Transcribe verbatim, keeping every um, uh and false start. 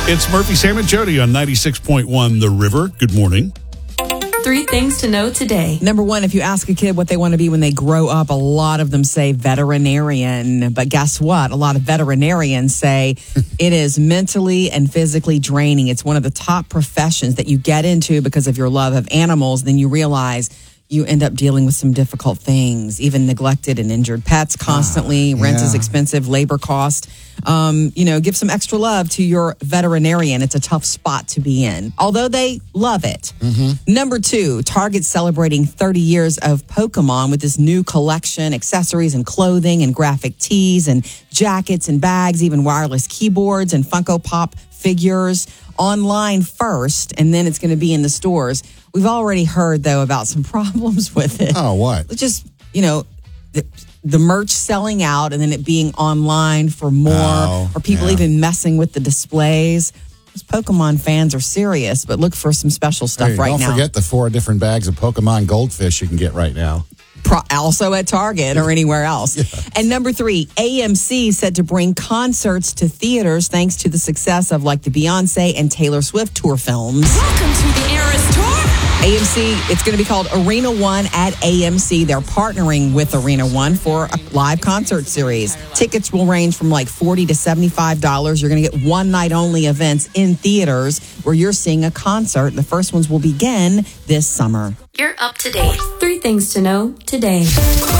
It's Murphy, Sam, and Jody on ninety-six point one The River. Good morning. Three things to know today. Number one, if you ask a kid what they want to be when they grow up, a lot of them say veterinarian. But guess what? A lot of veterinarians say it is mentally and physically draining. It's one of the top professions that you get into because of your love of animals. Then you realize you end up dealing with some difficult things, even neglected and injured pets constantly. Ah, Rent yeah. is expensive, labor cost. Um, you know, give some extra love to your veterinarian. It's a tough spot to be in, although they love it. Mm-hmm. Number two, Target's celebrating thirty years of Pokemon with this new collection, accessories and clothing and graphic tees and jackets and bags, even wireless keyboards and Funko Pop figures. Online first, and then it's going to be in the stores. We've already heard, though, about some problems with it. Oh, what? Just, you know, the, the merch selling out and then it being online for more, Oh, or people yeah. even messing with the displays. Those Pokemon fans are serious, but look for some special stuff Hey, right don't now. forget the four different bags of Pokemon goldfish you can get right now. Pro- also at Target or anywhere else. Yeah. And number three, A M C said to bring concerts to theaters thanks to the success of like the Beyonce and Taylor Swift tour films. Welcome to the Eras Tour. A M C, it's going to be called Arena One at A M C. They're partnering with Arena One for a live concert series. Tickets will range from like forty dollars to seventy-five dollars. You're going to get one night only events in theaters where you're seeing a concert. The first ones will begin this summer. You're up to date. Three things to know today.